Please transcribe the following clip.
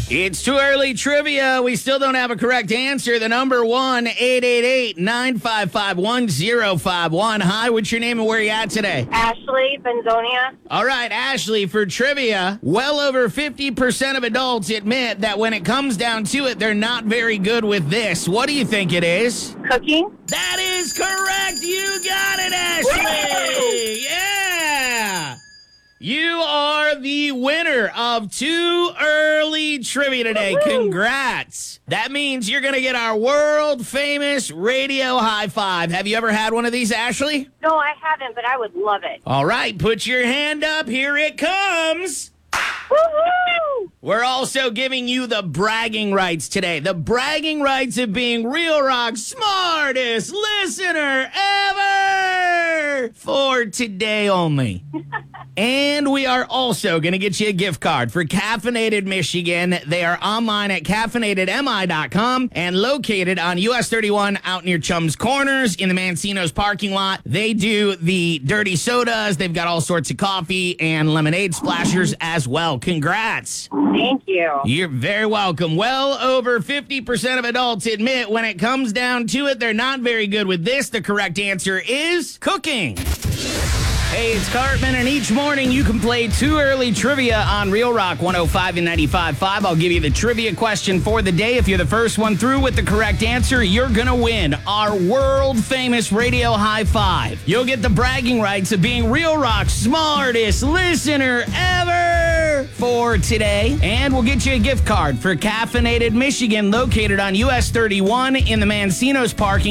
It's too early trivia. We still don't have a correct answer. The number 1-888-955-1051. Hi, what's your name and where are you at today? Ashley, Benzonia. All right, Ashley, for trivia, well over 50% of adults admit that when it comes down to it, they're not very good with this. What do you think it is? Cooking. That is correct. You got it, Ashley. Yeah. You are the winner of Too Early Trivia today. Congrats. That means you're going to get our world-famous radio high five. Have you ever had one of these, Ashley? No, I haven't, but I would love it. All right, put your hand up. Here it comes. Woohoo! We're also giving you the bragging rights today. The bragging rights of being Real Rock's smartest listener ever for today only. And we are also going to get you a gift card for Caffeinated Michigan. They are online at caffeinatedmi.com and located on US 31 out near Chum's Corners in the Mancino's parking lot. They do the dirty sodas. They've got all sorts of coffee and lemonade splashers as well. Congrats. Thank you. You're very welcome. Well over 50% of adults admit when it comes down to it, they're not very good with this. The correct answer is cooking. Hey, it's Cartman, and each morning you can play Too Early Trivia on Real Rock 105 and 95.5. I'll give you the trivia question for the day. If you're the first one through with the correct answer, you're going to win our world-famous radio high five. You'll get the bragging rights of being Real Rock's smartest listener ever for today. And we'll get you a gift card for Caffeinated Michigan, located on US 31 in the Mancino's parking